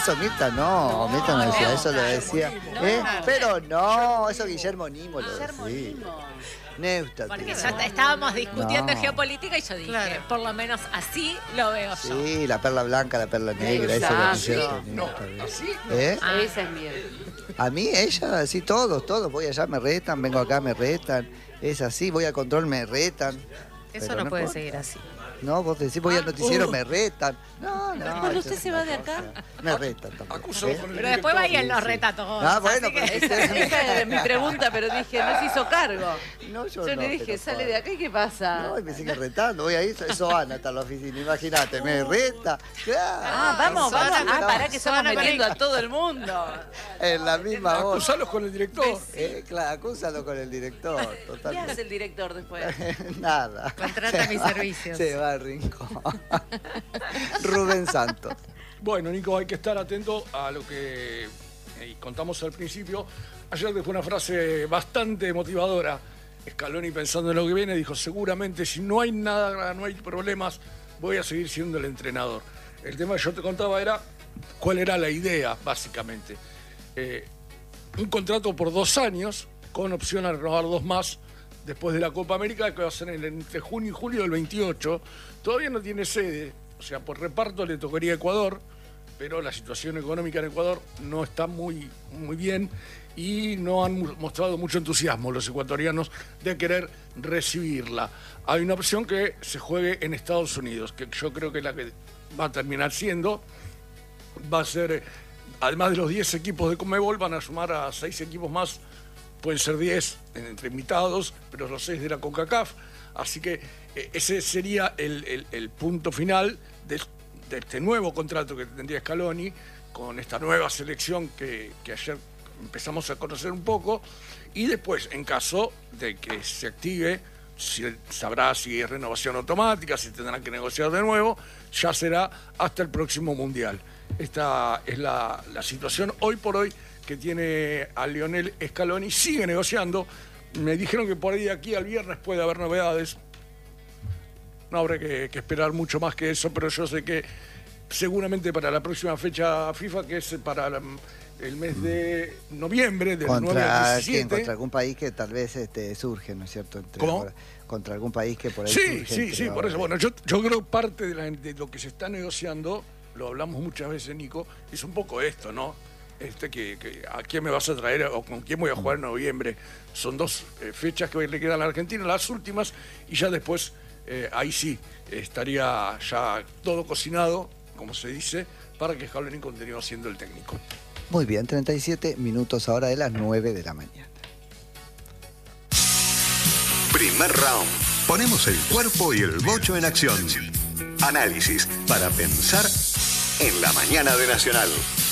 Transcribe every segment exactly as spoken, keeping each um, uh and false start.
Eso Mirta no, Mirta no decía, eso lo decía. ¿Eh? Pero no, eso Guillermo Nimo lo decía. Neusta. Porque ya estábamos discutiendo No. geopolítica y yo dije, Claro. por lo menos así lo veo yo. Sí, la perla blanca, la perla negra, eso lo decía. Exacto. Nimo, No, está bien. así. ¿Eh? Ah. Esa es mía. A mí, ella, así todos, todos. Voy allá, me retan, vengo acá, me retan. Es así, voy a control, me retan. Eso Pero no puede importa. seguir así. No, vos decís, voy al noticiero, me retan. No, no. Cuando eso usted es se una va de cosa. acá. Me retan tampoco. Acúsalo ¿eh? con el Pero después va y él Sí, nos sí. reta a todos. Ah, bueno, así que- pero Esa, esa era mi pregunta, pero dije, no se hizo cargo. No, yo, Yo no, le dije, pero sale por- de acá y ¿qué pasa? No, y me sigue retando. Voy ahí, eso Ana está en la oficina, imagínate, me reta. Claro. Ah, vamos, Susana vamos. Ah, con- pará que estamos Susana con metiendo el- a todo el mundo. En la misma voz. Acusalos con el director. Eh, claro, acúsalo con el director, ¿Qué totalmente. hace el director después? Nada. Contrata Se mis va- servicios. Se va al rincón. Rubén Santos. Bueno, Nico, hay que estar atento a lo que eh, contamos al principio. Ayer dejó una frase bastante motivadora. Scaloni, pensando en lo que viene, dijo, seguramente si no hay nada, no hay problemas, voy a seguir siendo el entrenador. El tema que yo te contaba era cuál era la idea, básicamente. Eh, un contrato por dos años, con opción a renovar dos más, después de la Copa América, que va a ser en- entre junio y julio del veintiocho. Todavía no tiene sede, o sea, por reparto le tocaría a Ecuador, pero la situación económica en Ecuador no está muy, muy bien y no han mu- mostrado mucho entusiasmo los ecuatorianos de querer recibirla. Hay una opción que se juegue en Estados Unidos, que yo creo que es la que va a terminar siendo. Va a ser, eh, además de los diez equipos de Conmebol, van a sumar a seis equipos más, pueden ser diez entre invitados, pero los seis de la CONCACAF. Así que eh, ese sería el, el- el punto final de, de este nuevo contrato que tendría Scaloni, con esta nueva selección que, que ayer empezamos a conocer un poco, y después, en caso de que se active, si, sabrá si es renovación automática, si tendrán que negociar de nuevo, ya será hasta el próximo Mundial. Esta es la, la situación hoy por hoy que tiene a Lionel Scaloni. Sigue negociando. Me dijeron que por ahí de aquí al viernes puede haber novedades. No habrá que, que esperar mucho más que eso, pero yo sé que seguramente para la próxima fecha FIFA, que es para la- el mes de noviembre, del nueve al ¿Contra quién? diecisiete. Contra algún país que tal vez este, surge, ¿no es cierto? Entre ¿Cómo? ahora- Contra algún país que por ahí Sí, surge sí, entre sí, por ahora. eso. Bueno, yo, yo creo que parte de, la- de lo que se está negociando, lo hablamos muchas veces, Nico, es un poco esto, ¿no? Este que, que a quién me vas a traer o con quién voy a jugar en noviembre. Son dos eh, fechas que le quedan a la Argentina, las últimas, y ya después, eh, ahí sí, estaría ya todo cocinado, como se dice, para que Scaloni continúe siendo el técnico. Muy bien, treinta y siete minutos ahora de las nueve de la mañana. Primer round. Ponemos el cuerpo y el bocho en acción. Análisis para pensar en la mañana de Nacional.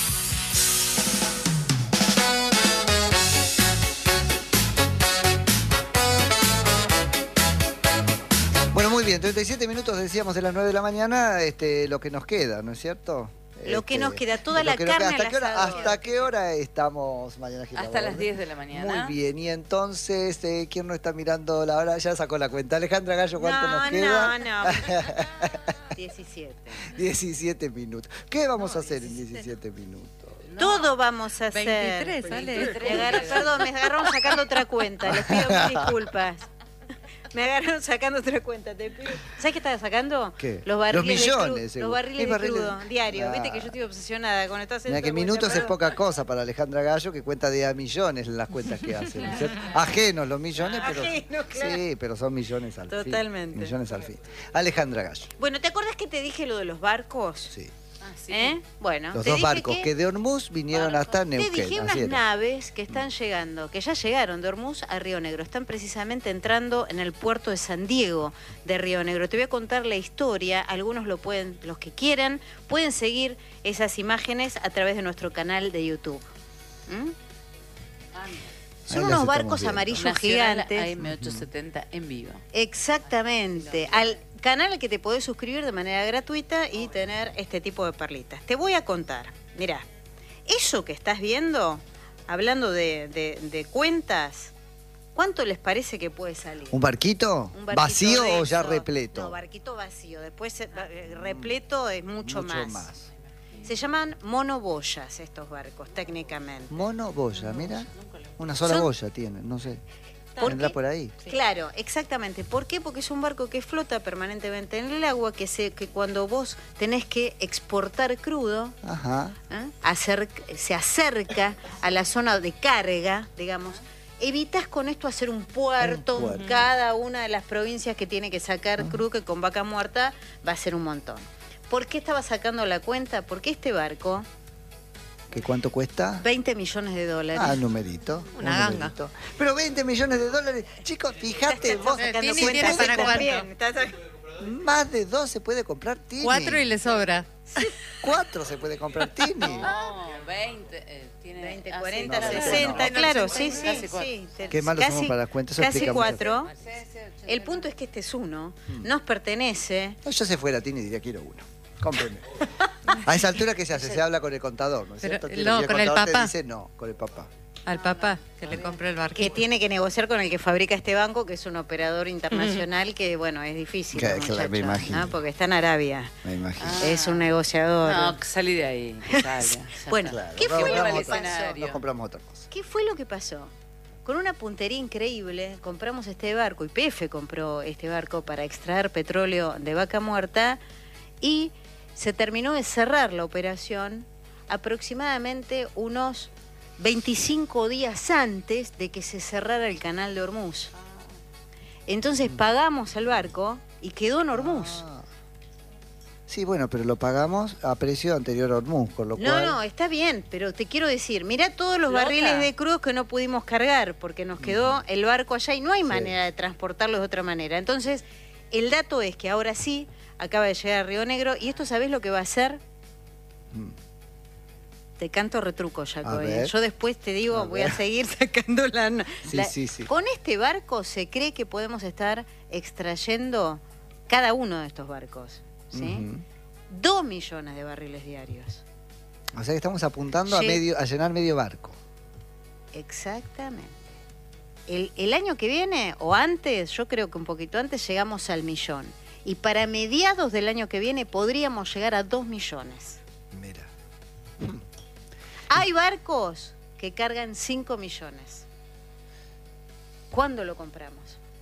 Bueno, muy bien, treinta y siete minutos decíamos de las nueve de la mañana, este, lo que nos queda, ¿no es cierto? Lo que Este, nos queda, toda lo la que nos queda. carne ¿Hasta al qué hora, asador. ¿Hasta qué hora estamos mañana? Gila Hasta las Borde? diez de la mañana. Muy bien, y entonces, eh, ¿quién no está mirando la hora? Ya sacó la cuenta. Alejandra Gallo, ¿cuánto no, nos queda? no, no. diecisiete. diecisiete minutos. ¿Qué vamos a hacer en diecisiete minutos? Todo vamos a hacer. veintitrés, Ale. Me agarra- perdón, me agarraron sacando otra cuenta. Les pido mil disculpas. Me agarraron sacando otra cuenta. Te pido. ¿Sabes qué estaba sacando? ¿Qué? Los barriles Los millones, de crudo. seguro. Los barriles ¿Qué de barriles? crudo, diario. Ah. Viste que yo estoy obsesionada con esto. Mira que minutos es poca cosa para Alejandra Gallo, que cuenta de a millones las cuentas que hace. ¿no es cierto? Ajenos los millones, pero, Ajenos, claro. sí, pero son millones al fin. Totalmente. Millones al fin. Alejandra Gallo, Bueno, ¿te acuerdas que te dije lo de los barcos? sí. Ah, sí. ¿Eh? Bueno, Los te dos dije barcos que... de Hormuz vinieron hasta Te Neuquén. dije así unas era. naves que están llegando, que ya llegaron de Hormuz a Río Negro. Están precisamente entrando en el puerto de San Diego de Río Negro. Te voy a contar la historia. Algunos lo pueden, los que quieran, pueden seguir esas imágenes a través de nuestro canal de YouTube. ¿Mm? Ah, Son Ahí las unos estamos barcos viendo. amarillos Nacional A gigantes. M ochocientos setenta en vivo. Exactamente. Al canal al que te podés suscribir de manera gratuita y tener este tipo de perlitas. Te voy a contar. Mirá, eso que estás viendo, hablando de, de- de cuentas, ¿cuánto les parece que puede salir? ¿Un barquito? Un barquito ¿Vacío de o ya eso. repleto? No, barquito vacío. Después eh, repleto es mucho, Mucho más. más. Se llaman monoboyas estos barcos, técnicamente. Monoboya, mira. Una sola Son- boya tienen, no sé. ¿Por Vendrá qué? por ahí. Claro, exactamente. ¿Por qué? Porque es un barco que flota permanentemente en el agua, que, se, que cuando vos tenés que exportar crudo, Ajá. ¿eh? Acerca- se acerca a la zona de carga, digamos. Evitas con esto hacer un puerto, Un puerto. en cada una de las provincias que tiene que sacar crudo, que con Vaca Muerta va a ser un montón. ¿Por qué estaba sacando la cuenta? Porque este barco, ¿Qué cuánto cuesta? veinte millones de dólares. Ah, numerito. Una un ganga. numerito. Pero veinte millones de dólares. Chicos, fíjate vos. sacando Tini cuenta tiene para también, cuánto. está sac- Más de dos se puede comprar Tini. Cuatro y le sobra. Cuatro se puede comprar Tini. No, veinte. eh, tiene, veinte, ah, sí, cuarenta, no, no, no, sesenta, no, claro, no, sí, no, sí, casi cuatro. sí. Te- Qué malos somos para las cuentas, eso Casi explica muchas cuatro. Sí, sí, ochenta. El punto es que este es uno, Mm. nos pertenece. No, yo se fuera Tini diría quiero uno. Cómpreme. A esa altura, ¿qué se hace? Se habla con el contador, ¿no es Pero, cierto? no, Y con el contador te papá. dice no, con el papá. Al papá, que le compre el barco. Que tiene que negociar con el que fabrica este banco, que es un operador internacional que, bueno, es difícil. Claro, el claro, me muchacho, imagino. ¿no? Porque está en Arabia. Me imagino. Ah. Es un negociador. No, salí de ahí. Salga, ya Bueno, está. Claro, ¿qué no fue lo compramos que otra- pasó? No compramos otra cosa. ¿Qué fue lo que pasó? Con una puntería increíble, compramos este barco, Y P F compró este barco para extraer petróleo de Vaca Muerta y se terminó de cerrar la operación aproximadamente unos veinticinco días antes de que se cerrara el canal de Hormuz. Entonces pagamos al barco y quedó en Hormuz. Ah. Sí, bueno, pero lo pagamos a precio anterior a Hormuz, con lo No, cual... no, está bien, pero te quiero decir, mirá todos los ¿Flota? barriles de crudo que no pudimos cargar porque nos quedó el barco allá y no hay manera de transportarlos de otra manera. Entonces, el dato es que ahora sí acaba de llegar a Río Negro y esto, ¿sabés lo que va a hacer? Mm. Te canto retruco, Jaco. A ¿eh? ver. Yo después te digo, A voy ver. a seguir sacando la, Sí, la- sí, sí. Con este barco se cree que podemos estar extrayendo cada uno de estos barcos, ¿sí? Ujú. Dos millones de barriles diarios. O sea que estamos apuntando a, Sí. medio, a llenar medio barco. Exactamente. El, el año que viene, o antes, yo creo que un poquito antes, llegamos al millón. Y para mediados del año que viene podríamos llegar a dos millones. Mira. Hay barcos que cargan cinco millones. ¿Cuándo lo compramos?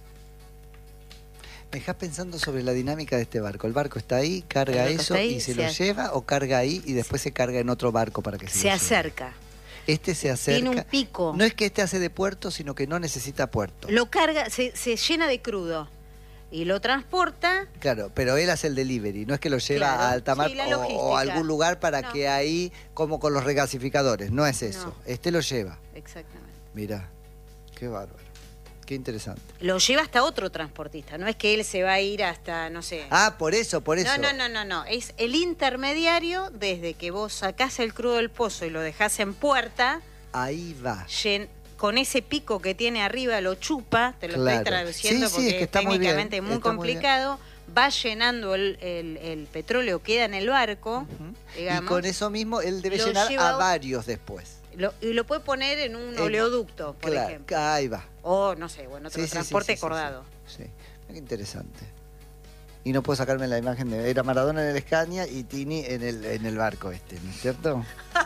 Me dejas pensando sobre la dinámica de este barco. El barco está ahí, carga El barco eso está ahí, y se, se lo hace- lleva, o carga ahí y después se carga en otro barco para que se, Se lo lleve. acerca. Este se acerca. Tiene un pico. No es que este hace de puerto, sino que no necesita puerto. Lo carga, se, se llena de crudo y lo transporta. Claro, pero él hace el delivery, no es que lo lleva Claro, a alta mar sí, la o- o, logística. a algún lugar para No. que ahí, como con los regasificadores, no es eso. No. Este lo lleva. Exactamente. Mira, qué bárbaro, qué interesante. Lo lleva hasta otro transportista. No es que él se va a ir hasta, no sé. Ah, por eso, por eso. No, no, no, no, no. Es el intermediario desde que vos sacás el crudo del pozo y lo dejás en puerta, Ahí va. llen- con ese pico que tiene arriba lo chupa, te lo Claro. estoy traduciendo Sí, sí, porque es que es está muy bien, técnicamente muy, está muy bien. complicado, va llenando el, el- el petróleo, queda en el barco, Ujú. digamos, Y con eso mismo él debe Lo llenar lleva a a- varios después. lo- y lo puede poner en un En- oleoducto, por Claro, ejemplo. ahí va. O, no sé, bueno, otro Sí, sí, sí, transporte sí, sí, acordado. Sí, sí. Qué interesante. Y no puedo sacarme la imagen de... Era Maradona en el Scania y Tini en el, en el barco este, ¿no es cierto?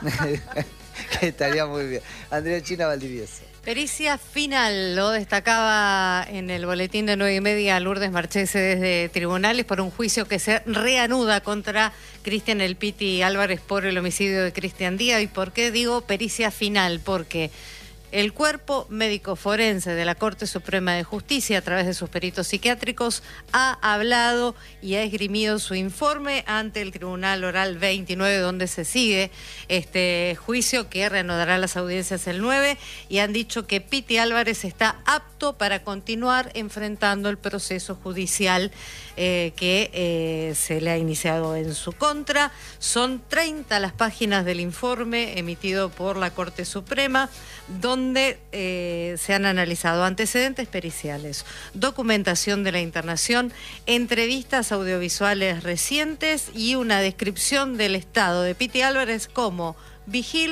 Que estaría muy bien. Andrea China Valdivieso. Pericia final, lo destacaba en el boletín de nueve y media Lourdes Marchese desde tribunales por un juicio que se reanuda contra Cristian El Piti Álvarez por el homicidio de Cristian Díaz. ¿Y por qué digo pericia final? Porque el cuerpo médico forense de la Corte Suprema de Justicia, a través de sus peritos psiquiátricos, ha hablado y ha esgrimido su informe ante el Tribunal Oral veintinueve, donde se sigue este juicio que reanudará las audiencias el nueve, y han dicho que Piti Álvarez está apto para continuar enfrentando el proceso judicial eh, que eh, se le ha iniciado en su contra. Son treinta las páginas del informe emitido por la Corte Suprema, donde eh, se han analizado antecedentes periciales, documentación de la internación, entrevistas audiovisuales recientes y una descripción del estado de Piti Álvarez como vigil,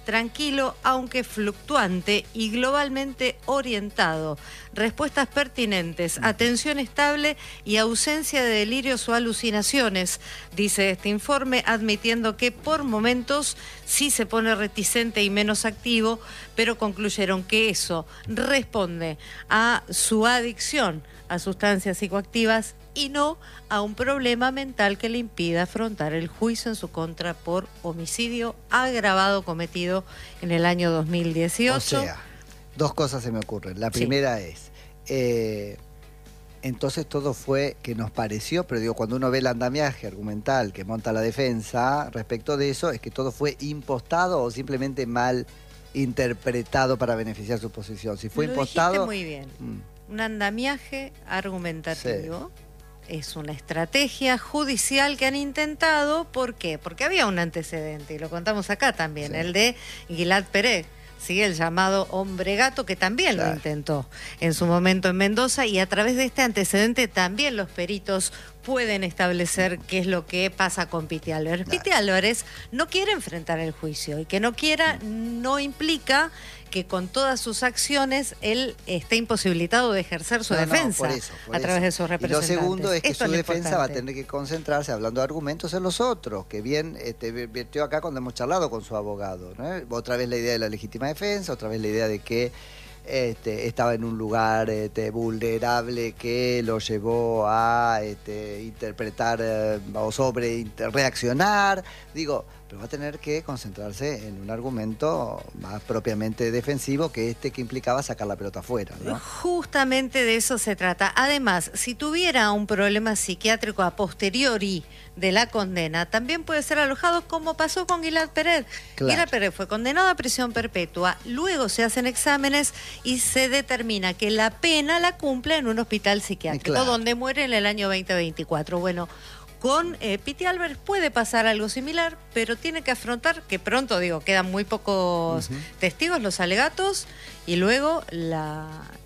tranquilo aunque fluctuante y globalmente orientado. Respuestas pertinentes, atención estable y ausencia de delirios o alucinaciones, dice este informe, admitiendo que por momentos sí se pone reticente y menos activo, pero concluyeron que eso responde a su adicción a sustancias psicoactivas y no a un problema mental que le impida afrontar el juicio en su contra por homicidio agravado cometido en el año dos mil dieciocho. O sea, dos cosas se me ocurren. La primera sí. es, eh, entonces todo fue que nos pareció, pero digo, cuando uno ve el andamiaje argumental que monta la defensa respecto de eso, es que todo fue impostado o simplemente mal interpretado para beneficiar su posición. Si fue Lo impostado... dijiste muy bien. Mm. Un andamiaje argumentativo. Sí. Es una estrategia judicial que han intentado. ¿Por qué? Porque había un antecedente, y lo contamos acá también, sí. el de Gilad Perez, ¿sí? El llamado hombre gato, que también claro. lo intentó en su momento en Mendoza, y a través de este antecedente también los peritos pueden establecer qué es lo que pasa con Piti Álvarez. Claro. Piti Álvarez no quiere enfrentar el juicio, y que no quiera no implica que con todas sus acciones él esté imposibilitado de ejercer su no, defensa no, por eso, por a través eso. de sus representantes. Y lo segundo es que Esto su es defensa importante. va a tener que concentrarse, hablando de argumentos, en los otros, que bien este, vertió acá cuando hemos charlado con su abogado, ¿no? Otra vez la idea de la legítima defensa, otra vez la idea de que Este, estaba en un lugar este, vulnerable que lo llevó a este, interpretar eh, o sobre inter, reaccionar, digo, pero va a tener que concentrarse en un argumento más propiamente defensivo que este que implicaba sacar la pelota afuera, ¿no? Justamente de eso se trata. Además, si tuviera un problema psiquiátrico a posteriori de la condena, también puede ser alojado, como pasó con Gilad Perez. Claro. Gilad Perez fue condenado a prisión perpetua, luego se hacen exámenes y se determina que la pena la cumple en un hospital psiquiátrico, claro. donde muere en el año veinte veinticuatro. Bueno, con eh, Piti Álvarez puede pasar algo similar, pero tiene que afrontar, que pronto, digo, quedan muy pocos uh-huh. testigos, los alegatos, y luego la...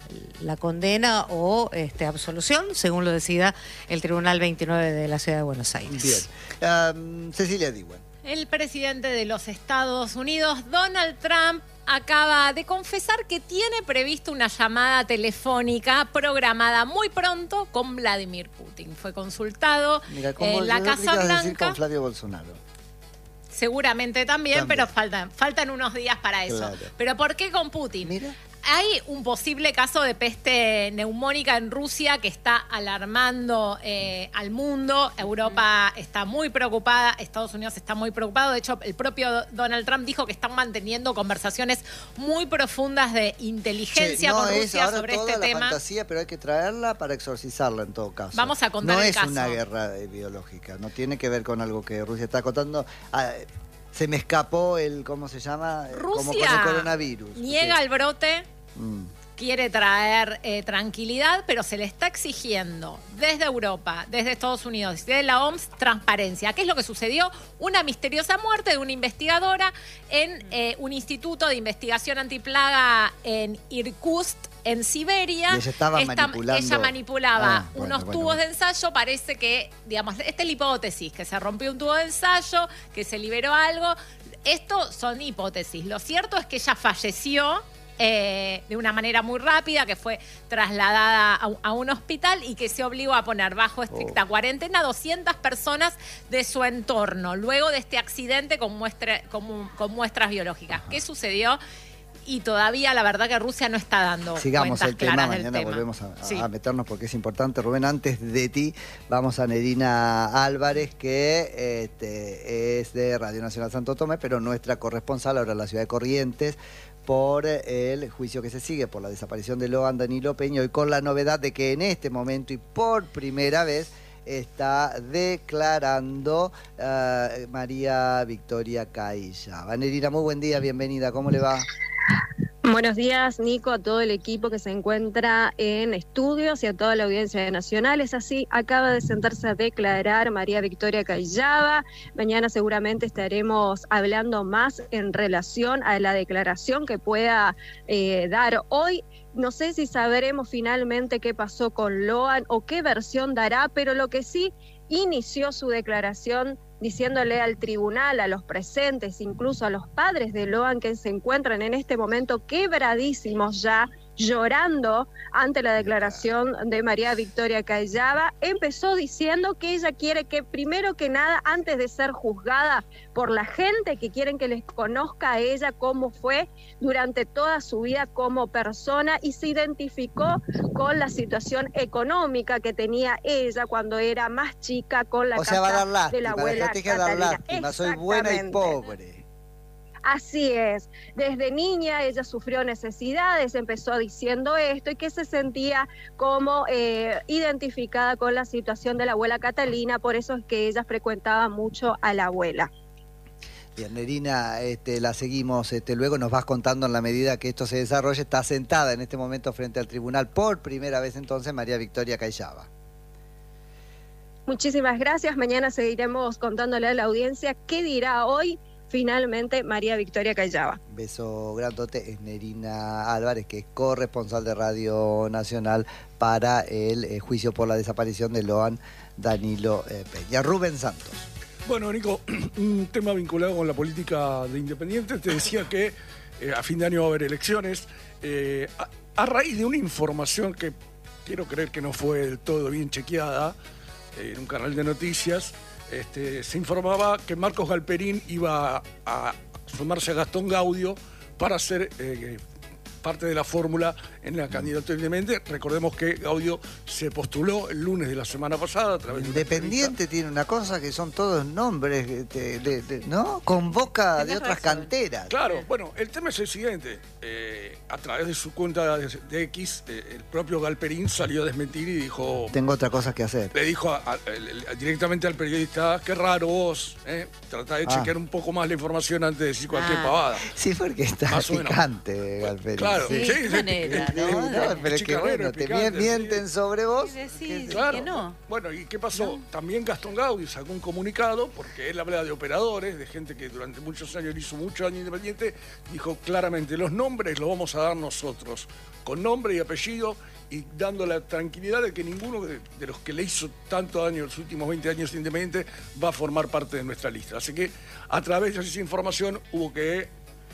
la condena o este, absolución, según lo decida el Tribunal veintinueve de la Ciudad de Buenos Aires. Bien. Um, Cecilia Diwan. El presidente de los Estados Unidos, Donald Trump, acaba de confesar que tiene previsto una llamada telefónica programada muy pronto con Vladimir Putin. Fue consultado Mira, en la Casa Blanca. Decir con Flavio Bolsonaro. Seguramente también, también. pero faltan, faltan unos días para eso. Claro. ¿Pero por qué con Putin? Mira. Hay un posible caso de peste neumónica en Rusia que está alarmando eh, al mundo. Europa está muy preocupada, Estados Unidos está muy preocupado. De hecho, el propio Donald Trump dijo que están manteniendo conversaciones muy profundas de inteligencia che, no con es Rusia ahora sobre toda este la tema. fantasía, pero hay que traerla para exorcizarla en todo caso. Vamos a contar no el es caso. una guerra eh, biológica, no tiene que ver con algo que Rusia está contando. Ah, se me escapó el, ¿cómo se llama? Rusia Como con el coronavirus. niega sí. el brote. Mm. Quiere traer eh, tranquilidad, pero se le está exigiendo desde Europa, desde Estados Unidos, desde la O M S, transparencia. ¿Qué es lo que sucedió? Una misteriosa muerte de una investigadora en eh, un instituto de investigación antiplaga en Irkutsk, en Siberia. Y ella estaba Esta, manipulando. Ella manipulaba ah, bueno, unos bueno, tubos bueno. de ensayo. Parece que, digamos, esta es la hipótesis, que se rompió un tubo de ensayo, que se liberó algo. Esto son hipótesis. Lo cierto es que ella falleció Eh, de una manera muy rápida, que fue trasladada a, a un hospital y que se obligó a poner bajo estricta oh. cuarentena a doscientas personas de su entorno, luego de este accidente con, muestra, con, con muestras biológicas. Ajá. ¿Qué sucedió? Y todavía la verdad que Rusia no está dando Sigamos cuentas el tema, claras mañana del tema. volvemos a, sí. a meternos porque es importante. Rubén, antes de ti vamos a Nerina Álvarez, que este, es de Radio Nacional Santo Tomé, pero nuestra corresponsal ahora en la ciudad de Corrientes, por el juicio que se sigue por la desaparición de Loan Danilo Peña, y con la novedad de que en este momento y por primera vez está declarando uh, María Victoria Cailla. Vanerina, muy buen día, bienvenida, ¿cómo le va? Buenos días, Nico, a todo el equipo que se encuentra en estudios y a toda la audiencia nacional. Es así, acaba de sentarse a declarar María Victoria Callava. Mañana seguramente estaremos hablando más en relación a la declaración que pueda eh, dar hoy. No sé si sabremos finalmente qué pasó con Loan o qué versión dará, pero lo que sí inició su declaración diciéndole al tribunal, a los presentes, incluso a los padres de Loan que se encuentran en este momento quebradísimos ya, llorando ante la declaración de María Victoria Callava, empezó diciendo que ella quiere que primero que nada, antes de ser juzgada por la gente que quieren que les conozca a ella cómo fue durante toda su vida como persona, y se identificó con la situación económica que tenía ella cuando era más chica, con la o sea, casa va a dar lástima, de la abuela la estrategia de dar Catalina. lástima, soy buena y Exactamente. pobre. Así es, desde niña ella sufrió necesidades, empezó diciendo esto y que se sentía como eh, identificada con la situación de la abuela Catalina, por eso es que ella frecuentaba mucho a la abuela. Bien, Nerina, este, la seguimos, este, luego nos vas contando en la medida que esto se desarrolle. Está sentada en este momento frente al tribunal por primera vez entonces María Victoria Callava. Muchísimas gracias, mañana seguiremos contándole a la audiencia qué dirá hoy finalmente María Victoria Callava. Beso grandote, es Nerina Álvarez, que es corresponsal de Radio Nacional para el eh, juicio por la desaparición de Loan Danilo eh, Peña. Rubén Santos. Bueno, Nico, un tema vinculado con la política de Independiente. Te decía que eh, a fin de año va a haber elecciones. Eh, a, a raíz de una información que quiero creer que no fue del todo bien chequeada eh, en un canal de noticias, Este, se informaba que Marcos Galperín iba a, a sumarse a Gastón Gaudio para ser eh, parte de la fórmula en la candidatura independiente. Recordemos que Gaudio se postuló el lunes de la semana pasada a través de una Independiente tiene una cosa que son todos nombres, de, de, de, ¿no? Convoca de Tenés otras razón. canteras. Claro, bueno, el tema es el siguiente. Eh, a través de su cuenta de, de X, eh, el propio Galperín salió a desmentir y dijo... Tengo otras cosas que hacer. Le dijo a- a- a- directamente al periodista, qué raro vos, eh, tratá de Ah. chequear un poco más la información antes de decir cualquier Ah. pavada. Sí, porque está Más o menos. picante, Galperín. Claro, Sí, sí, qué sí, manera, sí, ¿no? Sí, no, de- pero es que Chicarrero, bueno, te picante, mien- mienten sí. sobre vos. Sí, sí, Claro. que no. Bueno, ¿y qué pasó? También Gastón Gaudio sacó un comunicado, porque él habla de operadores, de gente que durante muchos años hizo mucho daño Independiente, dijo claramente, los nombres los vamos a dar nosotros, con nombre y apellido, y dando la tranquilidad de que ninguno de, de los que le hizo tanto daño en los últimos veinte años Independiente va a formar parte de nuestra lista. Así que a través de esa información hubo que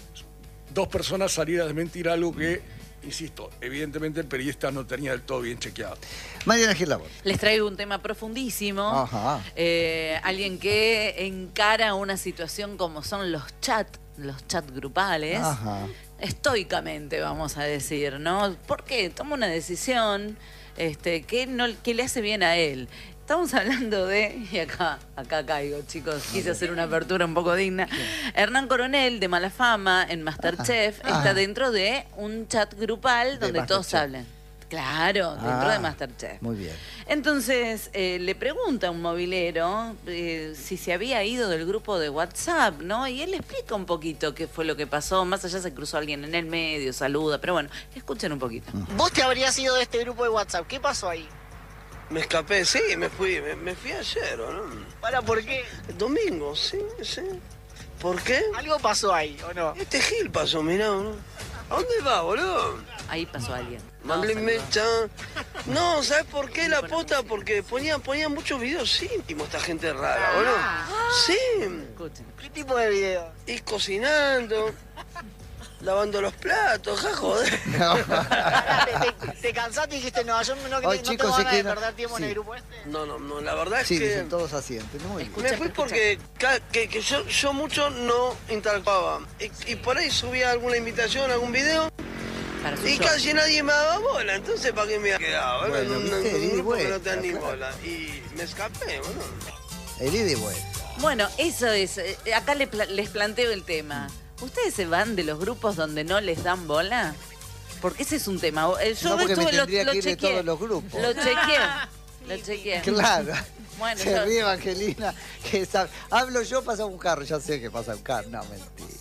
dos personas salir a desmentir algo que, insisto, evidentemente el periodista no tenía del todo bien chequeado. Mariana Gilabón. Les traigo un tema profundísimo. Ajá. Eh, alguien que encara una situación como son los chats, los chats grupales, Ajá. estoicamente, vamos a decir, ¿no? Porque toma una decisión este, que, no, que le hace bien a él. Estamos hablando de, y acá, acá caigo, chicos, quise hacer una apertura un poco digna. Hernán Coronel, de Mala Fama, en Masterchef, Ah. está dentro de un chat grupal De donde todos Masterchef. hablan. Claro, dentro Ah, de Masterchef. Muy bien. Entonces, eh, le pregunta a un movilero eh, si se había ido del grupo de WhatsApp, ¿no? Y él le explica un poquito qué fue lo que pasó. Más allá se cruzó alguien en el medio, saluda. Pero bueno, escuchen un poquito. Vos te habrías ido de este grupo de WhatsApp. ¿Qué pasó ahí? Me escapé, sí, me fui, me, me fui ayer, ¿o no? ¿Para por qué? El domingo, sí, sí. ¿Por qué? Algo pasó ahí, ¿o no? Este Gil pasó, mirá, ¿no? ¿A dónde va, boludo? Ahí pasó alguien. Mandé No, mecha. No, ¿sabes por qué la pota? Porque ponía, ponía muchos videos íntimos esta gente rara, boludo. Sí. Escuchen. ¿Qué tipo de video? Y cocinando, lavando los platos, ja, joder. Pará, te, te- te cansaste y dijiste, no, yo no, no, Ay, no chicos, tengo sí ganas que de no- perder tiempo en sí. el grupo este. No, no, no, la verdad es Sí, que... dicen todos asienten. Muy bien. Me fui porque, ca- que, que yo, yo mucho no interactuaba. Y, y por ahí subía alguna invitación, algún video, Para su y show. casi nadie me daba bola. Entonces, ¿para qué me había quedado? Bueno, en un, viste, en un ida y grupo que no te dan vuelta, ni claro. bola. Y me escapé, bueno. El ida y vuelta. Bueno, eso es. eh, Acá le pla- les planteo el tema. ¿Ustedes se van de los grupos donde no les dan bola? Porque ese es un tema. Eh, Yo No, porque me estuve- lo, tendría lo que ir de chequeé. todos los grupos. Lo chequeé. Lo chequeé. Claro. Bueno, Se yo- ríe Evangelina. Que sabe. Hablo yo, pasa un carro. Ya sé que pasa un carro. No, mentira.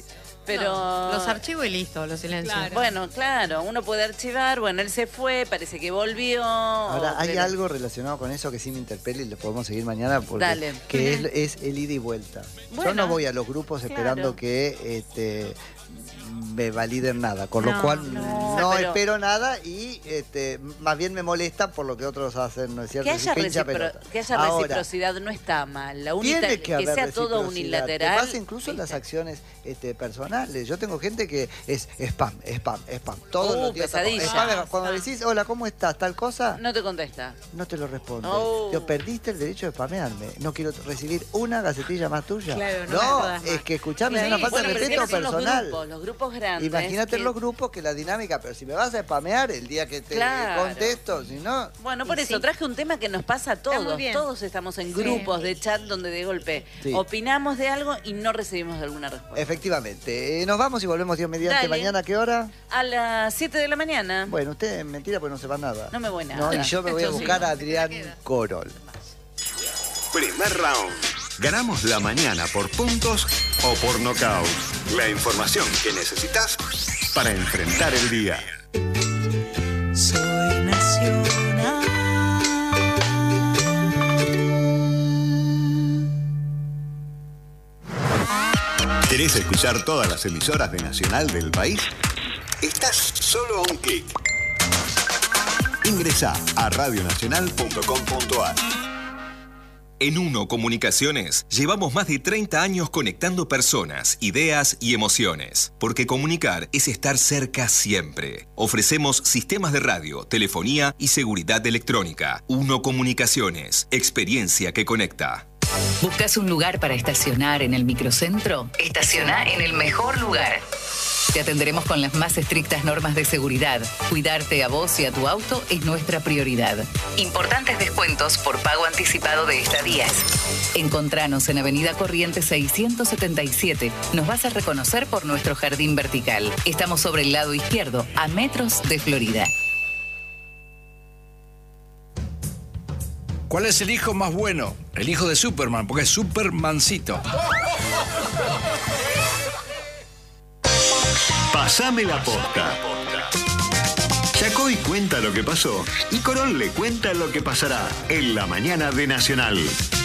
pero... No, los archivo y listo, los silencio. Claro. Bueno, claro, uno puede archivar, bueno, él se fue, parece que volvió. Ahora, hay pero- algo relacionado con eso que sí me interpela y lo podemos seguir mañana porque Dale. que es, es el ida y vuelta. Yo Bueno, no voy a los grupos claro. esperando que este, me validen nada, con lo No, cual no, no, pero- espero nada y este, más bien me molesta por lo que otros hacen, ¿no es cierto? Que haya, Sí, hincha recipro- pelota. que haya Ahora, reciprocidad no está mal. La tiene unita- que, haber sea todo reciprocidad. unilateral. Te pasa incluso en las ¿viste? acciones este, personales. Yo tengo gente que es spam, spam, spam. Todos Uh, los días. pesadilla. Spam. Cuando decís, hola, ¿cómo estás? Tal cosa, No te contesta. no te lo responde. Oh. Yo perdiste el derecho de spamearme. No quiero recibir una gacetilla más tuya. Claro, no me no, jodas más. es que escuchame, Sí, es una falta bueno, de pero respeto ¿qué hacen los personal. grupos? Los grupos grandes. Imagínate en que- los grupos que la dinámica, pero si me vas a spamear el día que te Claro. contesto, si no. Bueno, por Y eso sí. traje un tema que nos pasa a muy todos. bien. Todos estamos en grupos de chat donde de golpe Sí. opinamos de algo y no recibimos alguna respuesta. Efectivamente. Eh, Nos vamos y volvemos Dios mediante Dale. mañana. ¿A qué hora? A las siete de la mañana. Bueno, usted es mentira porque no se va nada. No me voy nada. No, y yo me voy a Yo sí. buscar a Adrián Corol. Primer round. Ganamos la mañana por puntos o por nocaut. La información que necesitas para enfrentar el día. Soy nacional. ¿Querés escuchar todas las emisoras de Nacional del país? Estás solo a un clic. Ingresá a radionacional punto com punto ar. En Uno Comunicaciones llevamos más de treinta años conectando personas, ideas y emociones. Porque comunicar es estar cerca siempre. Ofrecemos sistemas de radio, telefonía y seguridad electrónica. Uno Comunicaciones, experiencia que conecta. ¿Buscas un lugar para estacionar en el microcentro? Estaciona en el mejor lugar. Te atenderemos con las más estrictas normas de seguridad. Cuidarte a vos y a tu auto es nuestra prioridad. Importantes descuentos por pago anticipado de estadías. Encontranos en Avenida Corrientes seiscientos setenta y siete. Nos vas a reconocer por nuestro jardín vertical. Estamos sobre el lado izquierdo, a metros de Florida. ¿Cuál es el hijo más bueno? El hijo de Superman, porque es Supermancito. Pasame la posta. Yacoy cuenta lo que pasó y Corol le cuenta lo que pasará en la mañana de Nacional.